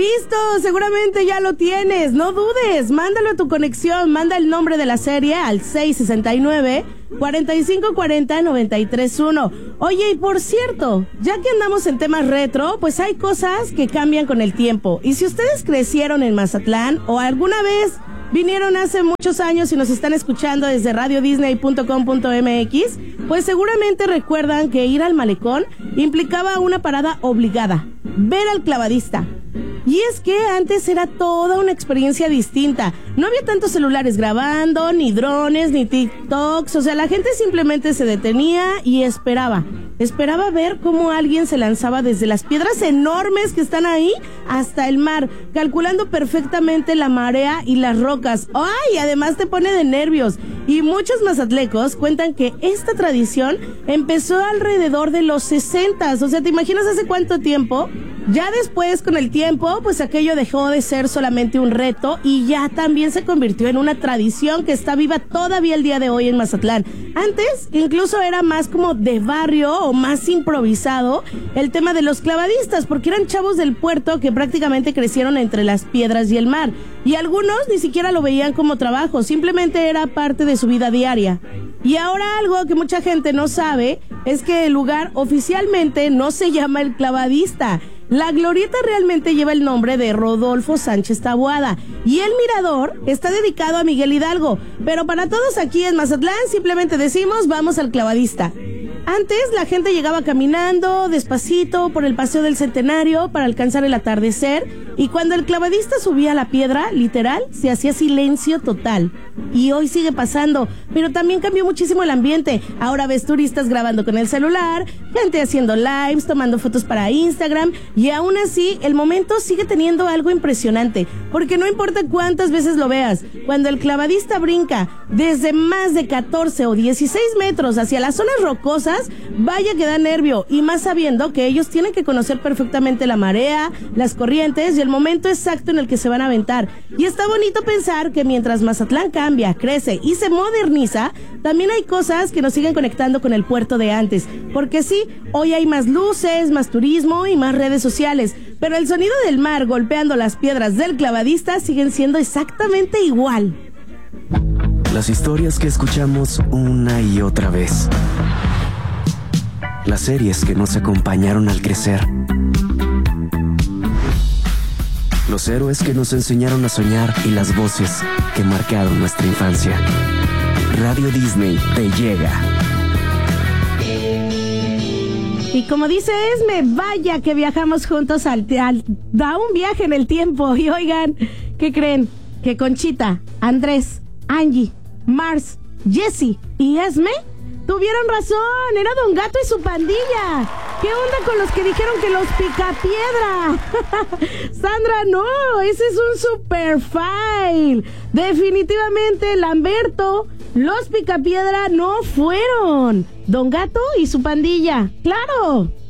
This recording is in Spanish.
Listo, seguramente ya lo tienes, no dudes, mándalo a tu conexión, manda el nombre de la serie al 669-4540-931. Oye, y por cierto, ya que andamos en temas retro, pues hay cosas que cambian con el tiempo. Y si ustedes crecieron en Mazatlán o alguna vez vinieron hace muchos años y nos están escuchando desde radiodisney.com.mx, pues seguramente recuerdan que ir al malecón implicaba una parada obligada, ver al clavadista. Y es que antes era toda una experiencia distinta. No había tantos celulares grabando, ni drones, ni TikToks. O sea, la gente simplemente se detenía y esperaba. Esperaba ver cómo alguien se lanzaba desde las piedras enormes que están ahí hasta el mar, calculando perfectamente la marea y las rocas. ¡Ay! Además te pone de nervios. Y muchos mazatlecos cuentan que esta tradición empezó alrededor de los 60s. O sea, ¿te imaginas hace cuánto tiempo? Ya después, con el tiempo, pues aquello dejó de ser solamente un reto y ya también se convirtió en una tradición que está viva todavía el día de hoy en Mazatlán. Antes, incluso era más como de barrio o más improvisado el tema de los clavadistas, porque eran chavos del puerto que prácticamente crecieron entre las piedras y el mar. Y algunos ni siquiera lo veían como trabajo, simplemente era parte de su vida diaria. Y ahora algo que mucha gente no sabe es que el lugar oficialmente no se llama El Clavadista. La glorieta realmente lleva el nombre de Rodolfo Sánchez Taboada y el mirador está dedicado a Miguel Hidalgo, pero para todos aquí en Mazatlán simplemente decimos vamos al Clavadista. Antes la gente llegaba caminando despacito por el Paseo del Centenario para alcanzar el atardecer y cuando el clavadista subía a la piedra, literal, se hacía silencio total. Y hoy sigue pasando, pero también cambió muchísimo el ambiente. Ahora ves turistas grabando con el celular, gente haciendo lives, tomando fotos para Instagram y aún así el momento sigue teniendo algo impresionante, porque no importa cuántas veces lo veas, cuando el clavadista brinca desde más de 14 o 16 metros hacia las zonas rocosas, vaya que da nervio, y más sabiendo que ellos tienen que conocer perfectamente la marea, las corrientes y el momento exacto en el que se van a aventar. Y está bonito pensar que mientras Mazatlán cambia, crece y se moderniza, también hay cosas que nos siguen conectando con el puerto de antes, porque sí, hoy hay más luces, más turismo y más redes sociales, pero el sonido del mar golpeando las piedras del clavadista siguen siendo exactamente igual. Las historias que escuchamos una y otra vez. Las series que nos acompañaron al crecer. Los héroes que nos enseñaron a soñar y las voces que marcaron nuestra infancia. Radio Disney te llega. Y como dice Esme, vaya que viajamos juntos a un viaje en el tiempo. Y oigan, ¿qué creen? Que Conchita, Andrés, Angie, Mars, Jessie y Esme tuvieron razón, era Don Gato y su pandilla. ¿Qué onda con los que dijeron que los Picapiedra? Sandra, no, ese es un super fail. Definitivamente, Lamberto, los Picapiedra no fueron. Don Gato y su pandilla, claro.